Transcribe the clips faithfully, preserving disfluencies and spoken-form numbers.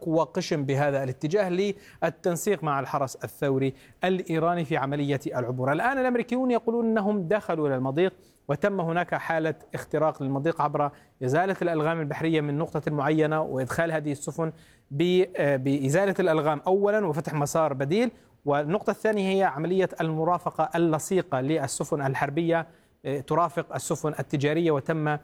أقوى قشم بهذا الاتجاه للتنسيق مع الحرس الثوري الإيراني في عملية العبور. الآن الأمريكيون يقولون أنهم دخلوا إلى المضيق وتم هناك حالة اختراق للمضيق عبر إزالة الألغام البحرية من نقطة معينة وإدخال هذه السفن بإزالة الألغام أولا وفتح مسار بديل، والنقطة الثانية هي عملية المرافقة اللصيقة للسفن الحربية ترافق السفن التجارية، وتم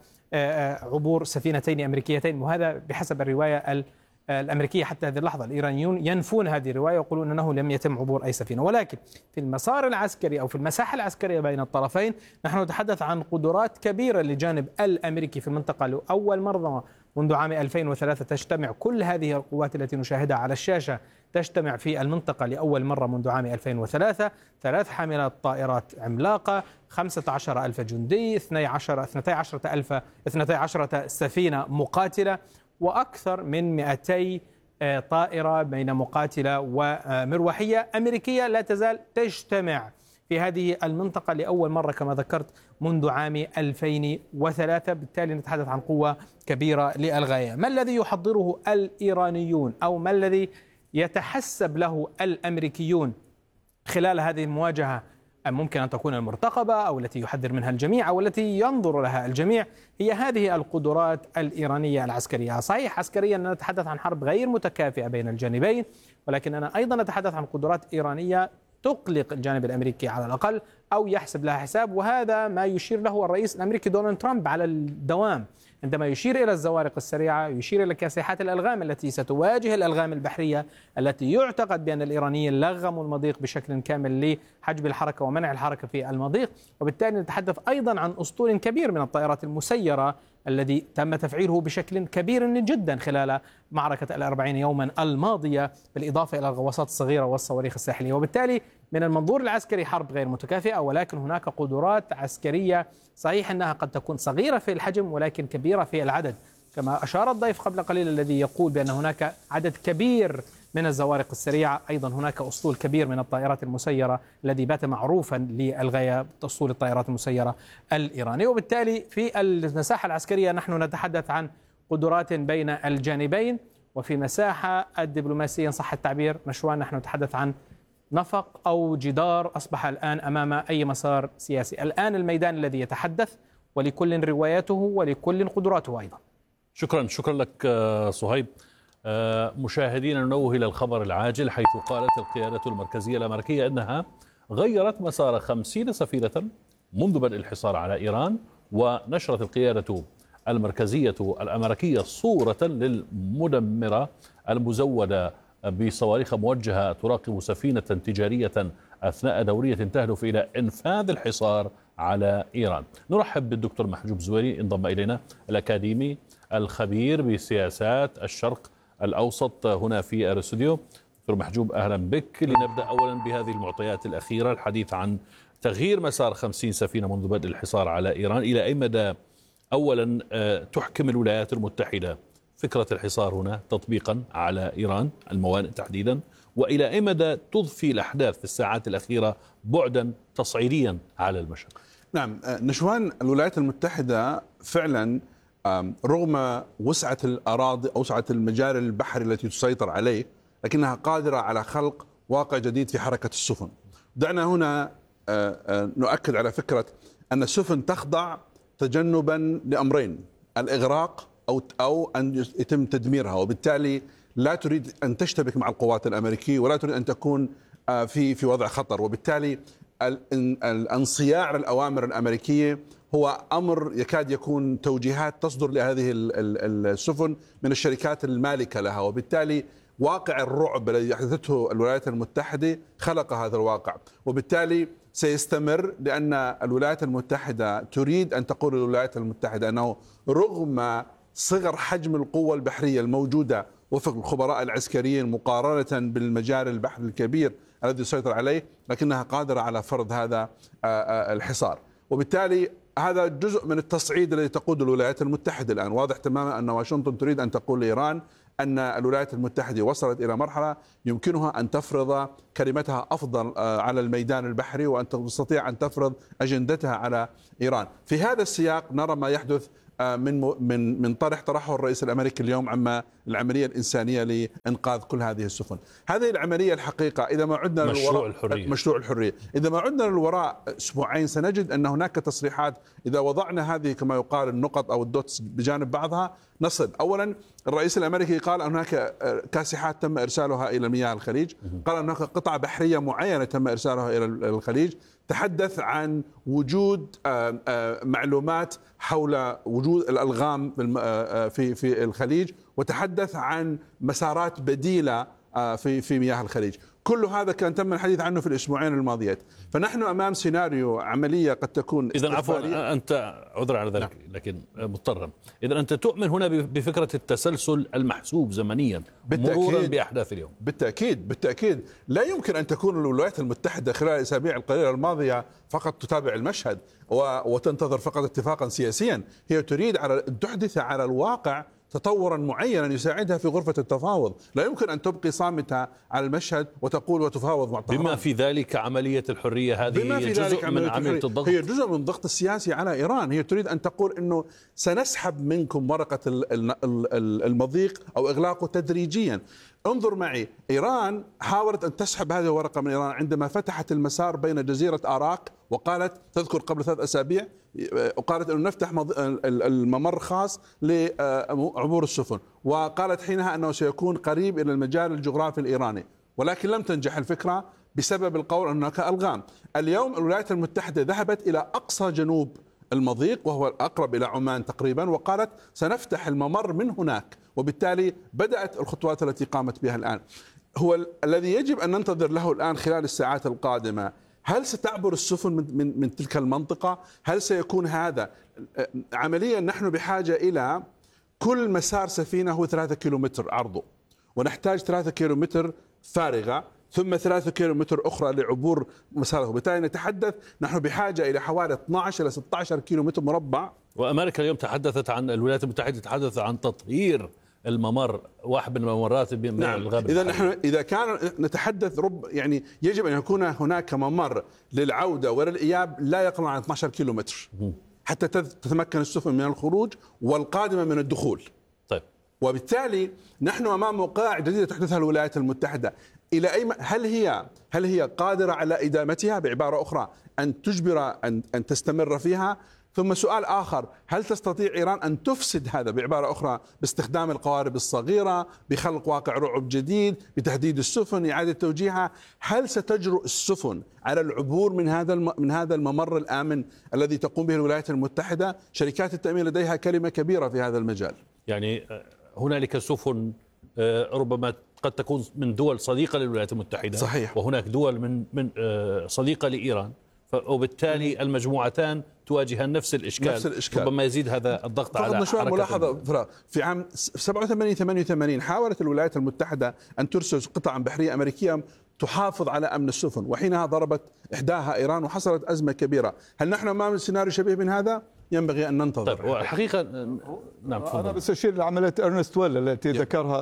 عبور سفينتين أمريكيتين، وهذا بحسب الرواية الأمريكية حتى هذه اللحظة. الإيرانيون ينفون هذه الرواية ويقولون أنه لم يتم عبور أي سفينة، ولكن في المسار العسكري أو في المساحة العسكرية بين الطرفين نحن نتحدث عن قدرات كبيرة للجانب الأمريكي في المنطقة. لأول مرة منذ عام ألفين وثلاثة تجتمع كل هذه القوات التي نشاهدها على الشاشة تجتمع في المنطقة لأول مرة منذ عام ألفين وثلاثة. ثلاث حاملات طائرات عملاقة، خمسة عشر ألف جندي، اثنتي عشرة ألف اثنتي عشرة سفينة مقاتلة، وأكثر من مئتي طائرة بين مقاتلة ومروحية أمريكية لا تزال تجتمع في هذه المنطقة لأول مرة كما ذكرت منذ عام ألفين وثلاثة. بالتالي نتحدث عن قوة كبيرة للغاية. ما الذي يحضره الإيرانيون أو ما الذي يتحسب له الأمريكيون خلال هذه المواجهة؟ ممكن أن تكون المرتقبة أو التي يحذر منها الجميع أو التي ينظر لها الجميع، هي هذه القدرات الإيرانية العسكرية. صحيح عسكريا نتحدث عن حرب غير متكافئة بين الجانبين، ولكننا أيضا نتحدث عن قدرات إيرانية تقلق الجانب الأمريكي على الأقل أو يحسب لها حساب، وهذا ما يشير له الرئيس الأمريكي دونالد ترامب على الدوام عندما يشير إلى الزوارق السريعة، يشير إلى كاسحات الألغام التي ستواجه الألغام البحرية التي يعتقد بأن الإيرانيين لغموا المضيق بشكل كامل لحجب الحركة ومنع الحركة في المضيق. وبالتالي نتحدث أيضا عن أسطول كبير من الطائرات المسيرة الذي تم تفعيله بشكل كبير جدا خلال معركة الأربعين يوما الماضية، بالإضافة إلى الغواصات الصغيرة والصواريخ الساحلية. وبالتالي من المنظور العسكري حرب غير متكافئة، ولكن هناك قدرات عسكرية صحيح أنها قد تكون صغيرة في الحجم ولكن كبيرة في العدد، كما أشار الضيف قبل قليل الذي يقول بأن هناك عدد كبير من الزوارق السريعة. أيضا هناك أسطول كبير من الطائرات المسيرة الذي بات معروفا للغاية، أسطول الطائرات المسيرة الإيراني. وبالتالي في المساحة العسكرية نحن نتحدث عن قدرات بين الجانبين، وفي المساحة الدبلوماسية إن صح التعبير نشوان نحن نتحدث عن نفق أو جدار أصبح الآن أمام أي مسار سياسي. الآن الميدان الذي يتحدث، ولكل رواياته ولكل قدراته أيضا. شكرا شكرا لك صهيب. مشاهدينا ننوه إلى الخبر العاجل، حيث قالت القيادة المركزية الأمريكية أنها غيرت مسار خمسين سفينة منذ بدء الحصار على إيران. ونشرت القيادة المركزية الأمريكية صورة للمدمرة المزودة بصواريخ موجهة تراقب سفينة تجارية أثناء دورية تهدف إلى إنفاذ الحصار على إيران. نرحب بالدكتور محجوب زويري، انضم إلينا، الأكاديمي الخبير بسياسات الشرق الأوسط هنا في الاستوديو. دكتور محجوب أهلا بك. لنبدأ أولا بهذه المعطيات الأخيرة، الحديث عن تغيير مسار خمسين سفينة منذ بدء الحصار على إيران. إلى أي مدى أولا تحكم الولايات المتحدة فكرة الحصار هنا تطبيقا على إيران الموانئ تحديدا، وإلى أي مدى تضفي الأحداث في الساعات الأخيرة بعدا تصعيديا على المشهد؟ نعم نشوان، الولايات المتحدة فعلا رغم وسعة الأراضي أو وسعة المجال البحري التي تسيطر عليه، لكنها قادرة على خلق واقع جديد في حركة السفن. دعنا هنا نؤكد على فكرة أن السفن تخضع تجنبا لأمرين: الإغراق أو أو أن يتم تدميرها، وبالتالي لا تريد أن تشتبك مع القوات الأمريكية ولا تريد أن تكون في في وضع خطر. وبالتالي الانصياع للأوامر الأمريكية هو أمر يكاد يكون توجيهات تصدر لهذه السفن من الشركات المالكة لها، وبالتالي واقع الرعب الذي أحدثته الولايات المتحدة خلق هذا الواقع، وبالتالي سيستمر، لأن الولايات المتحدة تريد أن تقول الولايات المتحدة أنه رغم صغر حجم القوة البحرية الموجودة وفق الخبراء العسكريين مقارنة بالمجال البحري الكبير الذي يسيطر عليه، لكنها قادرة على فرض هذا الحصار. وبالتالي هذا جزء من التصعيد الذي تقود الولايات المتحدة الآن. واضح تماما أن واشنطن تريد أن تقول لإيران أن الولايات المتحدة وصلت إلى مرحلة يمكنها أن تفرض كلمتها أفضل على الميدان البحري، وأن تستطيع أن تفرض أجندتها على إيران. في هذا السياق نرى ما يحدث من من من طرح طرحه الرئيس الامريكي اليوم عما العمليه الانسانيه لانقاذ كل هذه السفن. هذه العمليه الحقيقه اذا ما عدنا مشروع للوراء الحريه مشروع الحريه، اذا ما عدنا للوراء اسبوعين سنجد ان هناك تصريحات اذا وضعنا هذه كما يقال النقط او الدوتس بجانب بعضها نصل. اولا الرئيس الامريكي قال ان هناك كاسحات تم ارسالها الى مياه الخليج، قال ان هناك قطع بحريه معينه تم ارسالها الى الخليج، تحدث عن وجود معلومات حول وجود الألغام في في الخليج، وتحدث عن مسارات بديلة في في مياه الخليج. كل هذا كان تم الحديث عنه في الأسبوعين الماضيات. فنحن أمام سيناريو عملية قد تكون إذا عفوا أنت عذرا على ذلك لكن مضطرا، إذا أنت تؤمن هنا بفكرة التسلسل المحسوب زمنيا مرورا بأحداث اليوم. بالتأكيد بالتأكيد لا يمكن أن تكون الولايات المتحدة خلال الأسابيع القليلة الماضية فقط تتابع المشهد وتنتظر فقط اتفاقا سياسيا. هي تريد على أن تحدث على الواقع تطورا معينا يساعدها في غرفة التفاوض. لا يمكن أن تبقي صامتة على المشهد وتقول وتفاوض مع طهران. بما في ذلك عملية الحرية هذه هي جزء من عملية الضغط، هي جزء من الضغط السياسي على إيران. هي تريد أن تقول أنه سنسحب منكم ورقة المضيق أو إغلاقه تدريجيا. انظر معي، إيران حاولت أن تسحب هذه الورقة من إيران عندما فتحت المسار بين جزيرة آراك، وقالت تذكر قبل ثلاث أسابيع وقالت أنه نفتح الممر خاص لعبور السفن، وقالت حينها أنه سيكون قريب إلى المجال الجغرافي الإيراني، ولكن لم تنجح الفكرة بسبب القول أن هناك ألغام. اليوم الولايات المتحدة ذهبت إلى أقصى جنوب المضيق وهو الأقرب إلى عمان تقريبا، وقالت سنفتح الممر من هناك، وبالتالي بدأت الخطوات التي قامت بها الآن. هو الذي يجب أن ننتظر له الآن خلال الساعات القادمة، هل ستعبر السفن من, من, من تلك المنطقة؟ هل سيكون هذا عمليا؟ نحن بحاجة إلى كل مسار سفينة هو ثلاثة كيلومتر عرضه، ونحتاج ثلاثة كيلومتر فارغة ثم ثلاثة كيلومتر أخرى لعبور مساره، وبالتالي نتحدث نحن بحاجة إلى حوالي اثني عشر إلى ستة عشر كيلومتر مربع. وأمريكا اليوم تحدثت عن الولايات المتحدة تحدثت عن تطهير الممر، واحد من الممرات من نعم. الغاب. إذا نحن إذا كان نتحدث رب يعني يجب أن يكون هناك ممر للعودة وللإياب لا يقل عن اثني عشر كيلومتر حتى تتمكن السفن من الخروج والقادمة من الدخول. طيب. وبالتالي نحن أمام وقائع جديدة تحدثها الولايات المتحدة. إلى أي هل هي هل هي قادرة على إدامتها؟ بعبارة أخرى أن تجبر أن أن تستمر فيها. ثم سؤال آخر، هل تستطيع إيران أن تفسد هذا بعبارة أخرى باستخدام القوارب الصغيرة، بخلق واقع رعب جديد، بتهديد السفن، إعادة توجيهها؟ هل ستجرؤ السفن على العبور من هذا من هذا الممر الآمن الذي تقوم به الولايات المتحدة؟ شركات التأمين لديها كلمة كبيرة في هذا المجال. يعني هنالك سفن ربما قد تكون من دول صديقة للولايات المتحدة، صحيح، وهناك دول من من صديقة لإيران، وبالتالي المجموعتان تواجهان نفس الإشكال. نفس الإشكال. ربما يزيد هذا الضغط على حركة. ملاحظة فراغ. في عام سبعة وثمانين ثمانية وثمانين حاولت الولايات المتحدة أن ترسل قطعا بحرية أمريكية تحافظ على أمن السفن، وحينها ضربت إحداها إيران وحصلت أزمة كبيرة. هل نحن أمام سيناريو شبيه من هذا؟ ينبغي أن ننتظر. طيب الحقيقة نعم تفضل. أنا بس أشير لعملية أرنست ويل التي يب. ذكرها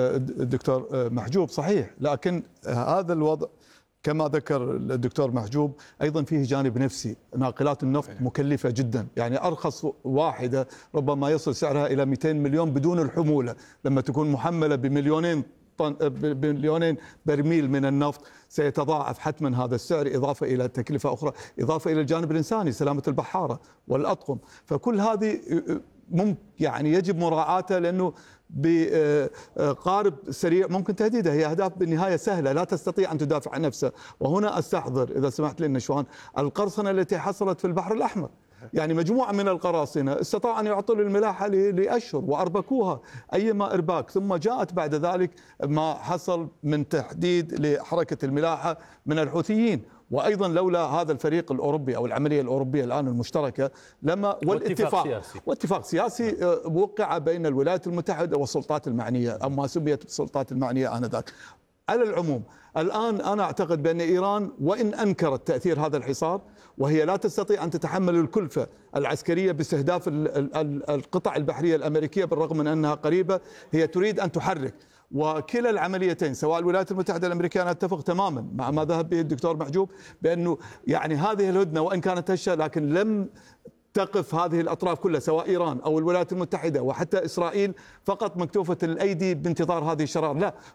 الدكتور محجوب، صحيح، لكن هذا الوضع كما ذكر الدكتور محجوب أيضا فيه جانب نفسي. ناقلات النفط مكلفة جدا، يعني أرخص واحدة ربما يصل سعرها إلى مئتين مليون بدون الحمولة، لما تكون محملة بمليونين طن بمليونين برميل من النفط سيتضاعف حتما هذا السعر، إضافة إلى تكلفة أخرى، إضافة إلى الجانب الإنساني، سلامة البحارة والأطقم. فكل هذه ممكن يعني يجب مراعاتها، لأنه بقارب سريع ممكن تهديدها. هي أهداف بالنهاية سهلة لا تستطيع أن تدافع عن نفسها. وهنا أستحضر إذا سمحت لي نشوان القرصنة التي حصلت في البحر الأحمر، يعني مجموعة من القراصنة استطاعوا أن يعطلوا الملاحة لأشهر وأربكوها أيما إرباك، ثم جاءت بعد ذلك ما حصل من تحديد لحركة الملاحة من الحوثيين. وأيضا لولا هذا الفريق الأوروبي أو العملية الأوروبية الآن المشتركة لما والاتفاق سياسي. واتفاق سياسي وقع بين الولايات المتحدة والسلطات المعنية أو ما سميت بالسلطات المعنية آنذاك. على العموم الآن أنا أعتقد بأن إيران وإن أنكرت تأثير هذا الحصار، وهي لا تستطيع أن تتحمل الكلفة العسكرية باستهداف القطع البحرية الأمريكية بالرغم من أنها قريبة، هي تريد أن تحرك. وكلا العمليتين سواء الولايات المتحدة الأمريكية، أنا أتفق تماما مع ما ذهب به الدكتور محجوب بأنه يعني هذه الهدنة وإن كانت هشة لكن لم تقف هذه الأطراف كلها سواء إيران أو الولايات المتحدة وحتى إسرائيل فقط مكتوفة الأيدي بانتظار هذه الشرائع. لا،